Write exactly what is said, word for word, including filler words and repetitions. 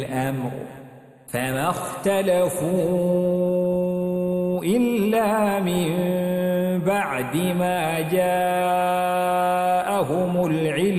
الأمر فما اختلفوا إلا من بعد ما جاءهم العلم